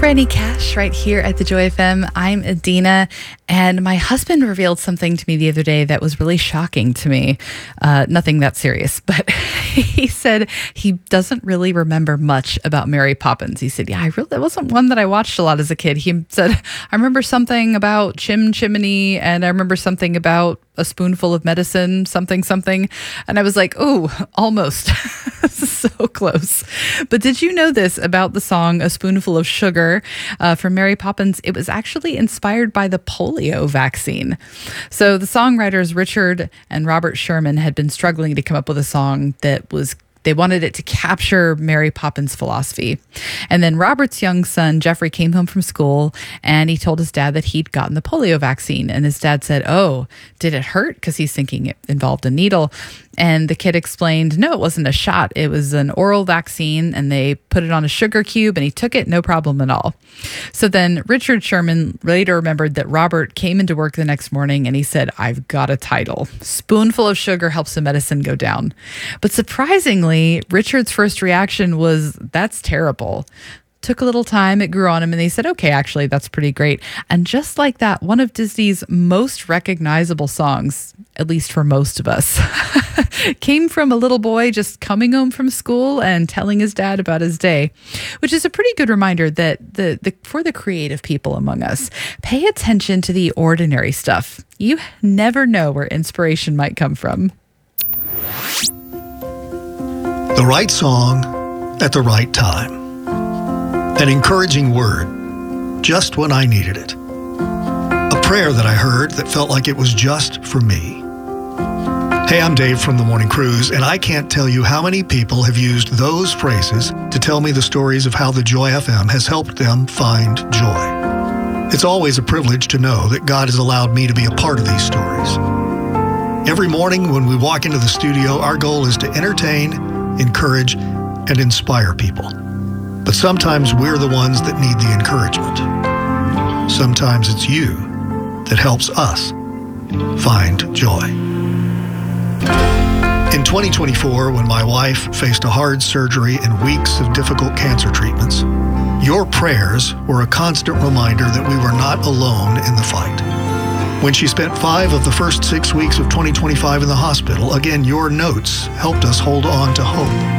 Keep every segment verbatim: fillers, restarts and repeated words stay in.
Brandy Cash right here at the Joy F M. I'm Adina, and my husband revealed something to me the other day that was really shocking to me. Uh, nothing that serious, but he said he doesn't really remember much about Mary Poppins. He said, yeah, I really, that wasn't one that I watched a lot as a kid. He said, I remember something about Chim Chimney, and I remember something about a spoonful of medicine, something, something. And I was like, oh, almost. This is so close. But did you know this about the song A Spoonful of Sugar uh, from Mary Poppins? It was actually inspired by the polio vaccine. So the songwriters Richard and Robert Sherman had been struggling to come up with a song that was They wanted it to capture Mary Poppins' philosophy. And then Robert's young son, Jeffrey, came home from school and he told his dad that he'd gotten the polio vaccine. And his dad said, oh, did it hurt? Because he's thinking it involved a needle. And the kid explained, no, it wasn't a shot. It was an oral vaccine and they put it on a sugar cube and he took it, no problem at all. So then Richard Sherman later remembered that Robert came into work the next morning and he said, I've got a title. Spoonful of sugar helps the medicine go down. But surprisingly, Richard's first reaction was, that's terrible. Took a little time, it grew on him, and they said, okay, actually, that's pretty great. And just like that, one of Disney's most recognizable songs, at least for most of us, came from a little boy just coming home from school and telling his dad about his day, which is a pretty good reminder that the, the for the creative people among us, pay attention to the ordinary stuff. You never know where inspiration might come from. The right song at the right time. An encouraging word, just when I needed it. A prayer that I heard that felt like it was just for me. Hey, I'm Dave from The Morning Cruise, and I can't tell you how many people have used those phrases to tell me the stories of how the Joy F M has helped them find joy. It's always a privilege to know that God has allowed me to be a part of these stories. Every morning when we walk into the studio, our goal is to entertain, encourage, and inspire people. But sometimes we're the ones that need the encouragement. Sometimes it's you that helps us find joy. In twenty twenty-four, when my wife faced a hard surgery and weeks of difficult cancer treatments, your prayers were a constant reminder that we were not alone in the fight. When she spent five of the first six weeks of twenty twenty-five in the hospital, again, your notes helped us hold on to hope.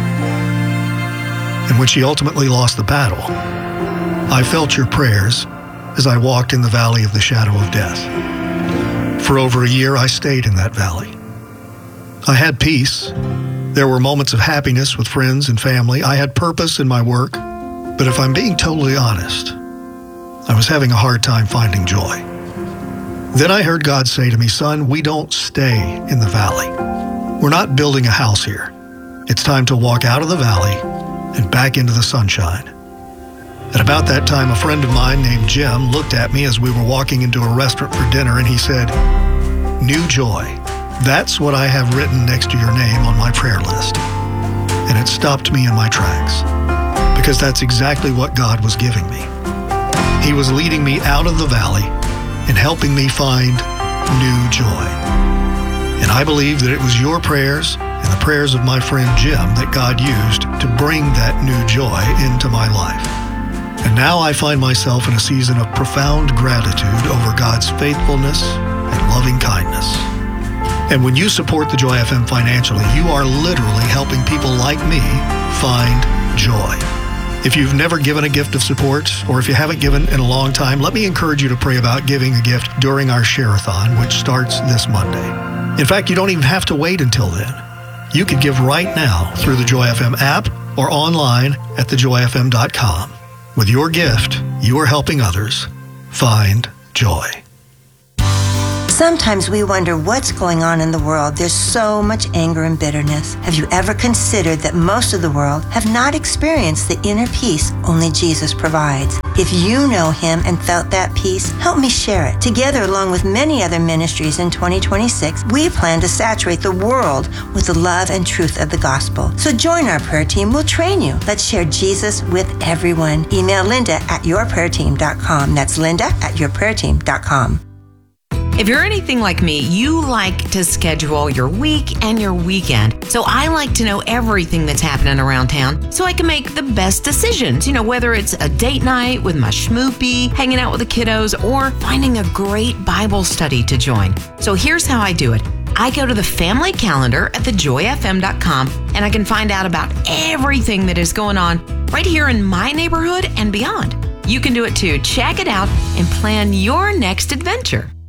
And when she ultimately lost the battle, I felt your prayers as I walked in the valley of the shadow of death. For over a year, I stayed in that valley. I had peace. There were moments of happiness with friends and family. I had purpose in my work. But if I'm being totally honest, I was having a hard time finding joy. Then I heard God say to me, son, we don't stay in the valley. We're not building a house here. It's time to walk out of the valley and back into the sunshine. At about that time, a friend of mine named Jim looked at me as we were walking into a restaurant for dinner, and he said, New Joy, that's what I have written next to your name on my prayer list. And it stopped me in my tracks, because that's exactly what God was giving me. He was leading me out of the valley and helping me find new joy. And I believe that it was your prayers and the prayers of my friend Jim that God used to bring that new joy into my life. And now I find myself in a season of profound gratitude over God's faithfulness and loving kindness. And when you support the Joy F M financially, you are literally helping people like me find joy. If you've never given a gift of support, or if you haven't given in a long time, let me encourage you to pray about giving a gift during our Share-a-thon, which starts this Monday. In fact, you don't even have to wait until then. You could give right now through the Joy F M app or online at the joy f m dot com. With your gift, you are helping others find joy. Sometimes we wonder what's going on in the world. There's so much anger and bitterness. Have you ever considered that most of the world have not experienced the inner peace only Jesus provides? If you know Him and felt that peace, help me share it. Together, along with many other ministries in twenty twenty-six, we plan to saturate the world with the love and truth of the gospel. So join our prayer team. We'll train you. Let's share Jesus with everyone. Email Linda at your prayer team dot com. That's Linda at your prayer team dot com. If you're anything like me, you like to schedule your week and your weekend. So I like to know everything that's happening around town so I can make the best decisions. You know, whether it's a date night with my schmoopy, hanging out with the kiddos, or finding a great Bible study to join. So here's how I do it. I go to the family calendar at the joy f m dot com and I can find out about everything that is going on right here in my neighborhood and beyond. You can do it too. Check it out and plan your next adventure.